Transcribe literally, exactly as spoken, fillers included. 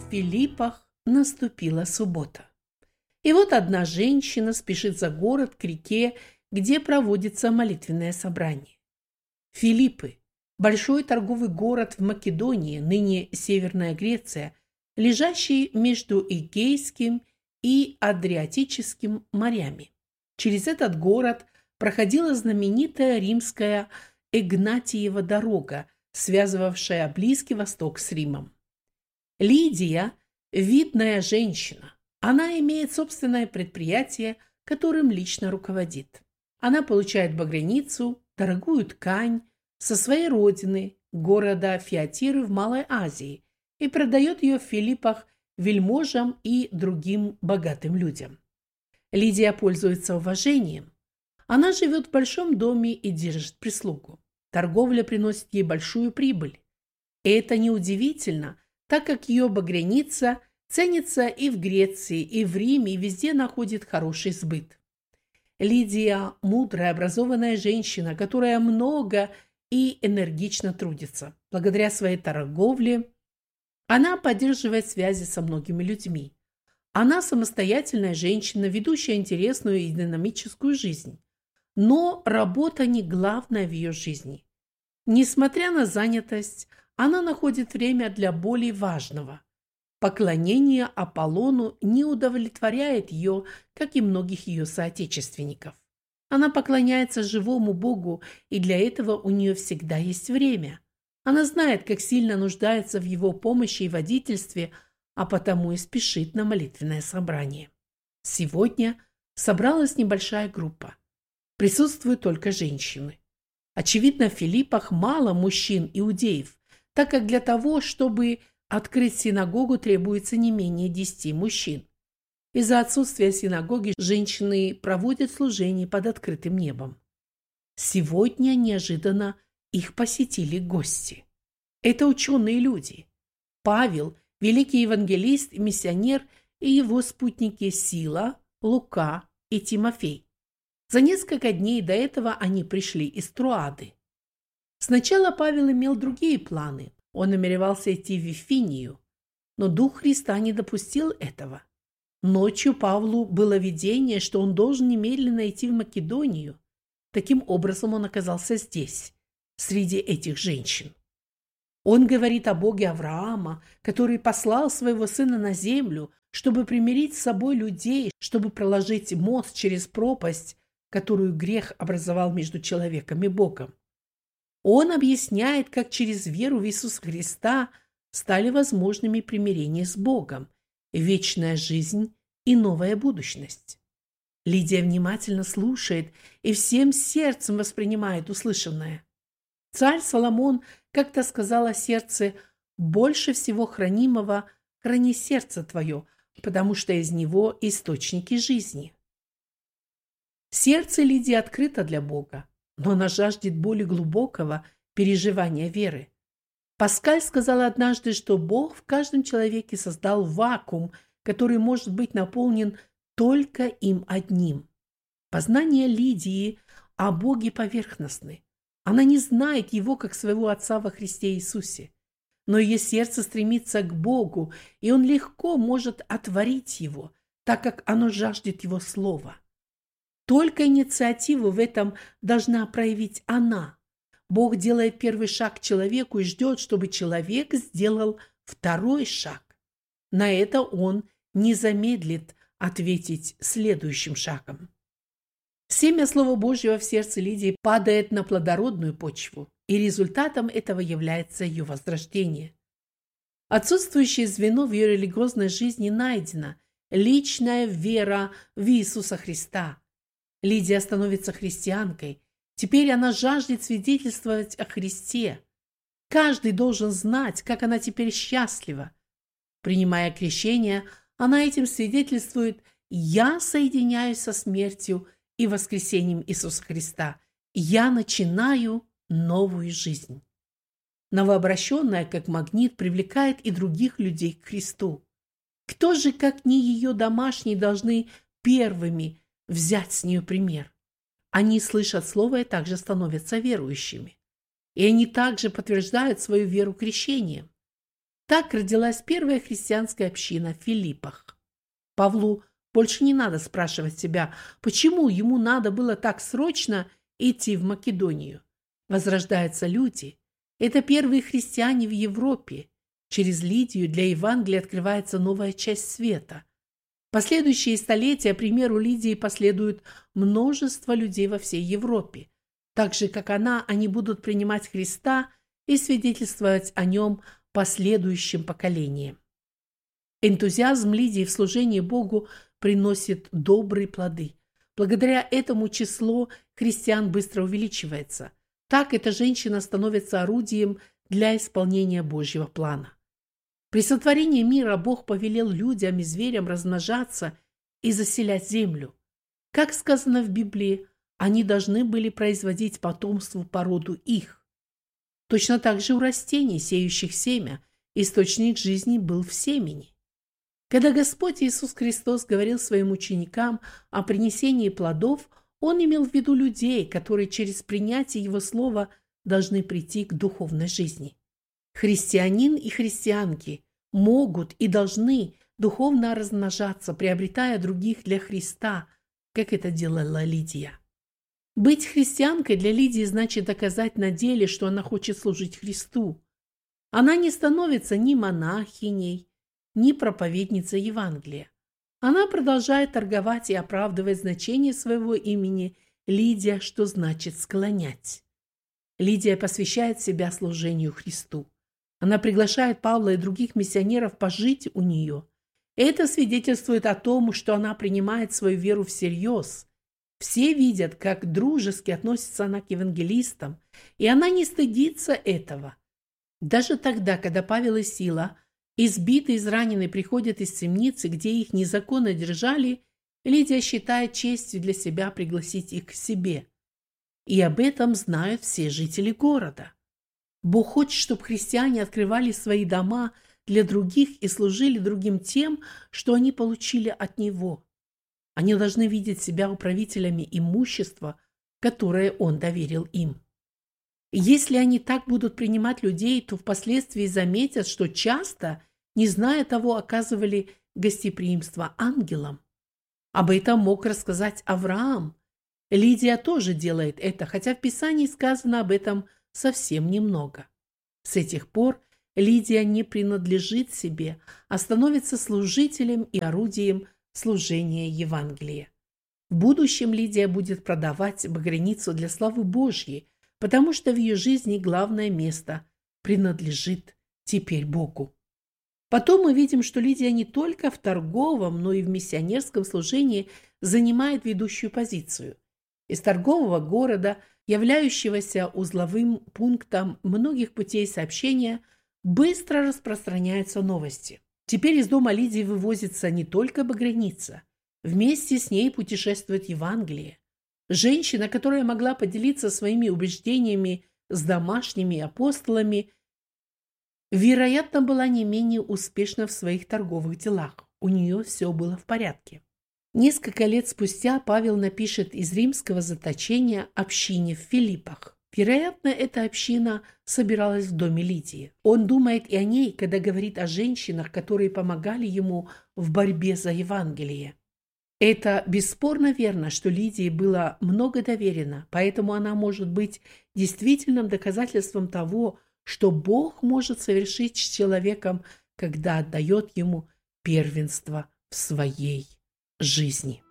Филиппах наступила суббота. И вот одна женщина спешит за город к реке, где проводится молитвенное собрание. Филиппы – большой торговый город в Македонии, ныне Северная Греция, лежащий между Эгейским и Адриатическим морями. Через этот город проходила знаменитая римская Игнатиева дорога, связывавшая Близкий Восток с Римом. Лидия – видная женщина. Она имеет собственное предприятие, которым лично руководит. Она получает багряницу, дорогую ткань со своей родины, города Фиатиры в Малой Азии, и продает ее в Филиппах вельможам и другим богатым людям. Лидия пользуется уважением. Она живет в большом доме и держит прислугу. Торговля приносит ей большую прибыль. И это неудивительно, так как ее багряница ценится и в Греции, и в Риме, и везде находит хороший сбыт. Лидия – мудрая, образованная женщина, которая много и энергично трудится. Благодаря своей торговле она поддерживает связи со многими людьми. Она самостоятельная женщина, ведущая интересную и динамическую жизнь. Но работа не главная в ее жизни. Несмотря на занятость, она находит время для более важного. Поклонение Аполлону не удовлетворяет ее, как и многих ее соотечественников. Она поклоняется живому Богу, и для этого у нее всегда есть время. Она знает, как сильно нуждается в его помощи и водительстве, а потому и спешит на молитвенное собрание. Сегодня собралась небольшая группа. Присутствуют только женщины. Очевидно, в Филиппах мало мужчин-иудеев, так как для того, чтобы открыть синагогу, требуется не менее десяти мужчин. Из-за отсутствия синагоги женщины проводят служение под открытым небом. Сегодня неожиданно их посетили гости. Это ученые люди. Павел, великий евангелист и миссионер, и его спутники Сила, Лука и Тимофей. За несколько дней до этого они пришли из Троады. Сначала Павел имел другие планы. Он намеревался идти в Вифинию, но Дух Христа не допустил этого. Ночью Павлу было видение, что он должен немедленно идти в Македонию. Таким образом он оказался здесь, среди этих женщин. Он говорит о Боге Авраама, который послал своего сына на землю, чтобы примирить с собой людей, чтобы проложить мост через пропасть, которую грех образовал между человеком и Богом. Он объясняет, как через веру в Иисуса Христа стали возможными примирение с Богом, вечная жизнь и новая будущность. Лидия внимательно слушает и всем сердцем воспринимает услышанное. Царь Соломон как-то сказал о сердце: «Больше всего хранимого храни сердце твое, потому что из него источники жизни». Сердце Лидии открыто для Бога, но она жаждет более глубокого переживания веры. Паскаль сказал однажды, что Бог в каждом человеке создал вакуум, который может быть наполнен только им одним. Познания Лидии о Боге поверхностны. Она не знает Его как своего Отца во Христе Иисусе. Но ее сердце стремится к Богу, и Он легко может отворить его, так как оно жаждет Его Слова. Только инициативу в этом должна проявить она. Бог делает первый шаг к человеку и ждет, чтобы человек сделал второй шаг. На это Он не замедлит ответить следующим шагом. Семя Слова Божьего в сердце Лидии падает на плодородную почву, и результатом этого является ее возрождение. Отсутствующее звено в ее религиозной жизни найдено – личная вера в Иисуса Христа. Лидия становится христианкой. Теперь она жаждет свидетельствовать о Христе. Каждый должен знать, как она теперь счастлива. Принимая крещение, она этим свидетельствует: «Я соединяюсь со смертью и воскресением Иисуса Христа. Я начинаю новую жизнь». Новообращенная, как магнит, привлекает и других людей к Христу. Кто же, как не ее домашние, должны первыми взять с нее пример? Они слышат слово и также становятся верующими. И они также подтверждают свою веру крещением. Так родилась первая христианская община в Филиппах. Павлу больше не надо спрашивать себя, почему ему надо было так срочно идти в Македонию. Возрождаются люди. Это первые христиане в Европе. Через Лидию для Евангелия открывается новая часть света. В последующие столетия, примеру Лидии, последует множество людей во всей Европе. Так же, как она, они будут принимать Христа и свидетельствовать о нем последующим поколениям. Энтузиазм Лидии в служении Богу приносит добрые плоды. Благодаря этому число христиан быстро увеличивается. Так эта женщина становится орудием для исполнения Божьего плана. При сотворении мира Бог повелел людям и зверям размножаться и заселять землю. Как сказано в Библии, они должны были производить потомство по роду их. Точно так же у растений, сеющих семя, источник жизни был в семени. Когда Господь Иисус Христос говорил своим ученикам о принесении плодов, Он имел в виду людей, которые через принятие Его Слова должны прийти к духовной жизни. Христианин и христианки могут и должны духовно размножаться, приобретая других для Христа, как это делала Лидия. Быть христианкой для Лидии значит доказать на деле, что она хочет служить Христу. Она не становится ни монахиней, ни проповедницей Евангелия. Она продолжает торговать и оправдывать значение своего имени Лидия, что значит склонять. Лидия посвящает себя служению Христу. Она приглашает Павла и других миссионеров пожить у нее. Это свидетельствует о том, что она принимает свою веру всерьез. Все видят, как дружески относится она к евангелистам, и она не стыдится этого. Даже тогда, когда Павел и Сила, избитые и израненные, приходят из темницы, где их незаконно держали, Лидия считает честью для себя пригласить их к себе. И об этом знают все жители города. Бог хочет, чтобы христиане открывали свои дома для других и служили другим тем, что они получили от Него. Они должны видеть себя управителями имущества, которое Он доверил им. Если они так будут принимать людей, то впоследствии заметят, что часто, не зная того, оказывали гостеприимство ангелам. Об этом мог рассказать Авраам. Лидия тоже делает это, хотя в Писании сказано об этом совсем немного. С этих пор Лидия не принадлежит себе, а становится служителем и орудием служения Евангелия. В будущем Лидия будет продавать багряницу для славы Божьей, потому что в ее жизни главное место принадлежит теперь Богу. Потом мы видим, что Лидия не только в торговом, но и в миссионерском служении занимает ведущую позицию. Из торгового города, являющегося узловым пунктом многих путей сообщения, быстро распространяются новости. Теперь из дома Лидии вывозится не только багряница, вместе с ней путешествует Евангелие. Женщина, которая могла поделиться своими убеждениями с домашними апостолами, вероятно, была не менее успешна в своих торговых делах. У нее все было в порядке. Несколько лет спустя Павел напишет из римского заточения общине в Филиппах. Вероятно, эта община собиралась в доме Лидии. Он думает и о ней, когда говорит о женщинах, которые помогали ему в борьбе за Евангелие. Это бесспорно верно, что Лидии было много доверено, поэтому она может быть действительным доказательством того, что Бог может совершить с человеком, когда отдает ему первенство в своей жизни.